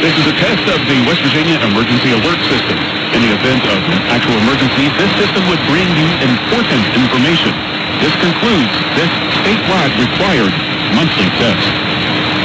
This is a test of the West Virginia Emergency Alert System. In the event of an actual emergency, this system would bring you important information. This concludes this statewide required monthly test.